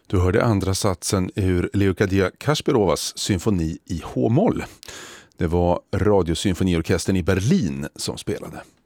Du hörde andra satsen ur Leocadia Kasparovas symfoni i H-moll. Det var Radiosymfoniorkestern i Berlin som spelade.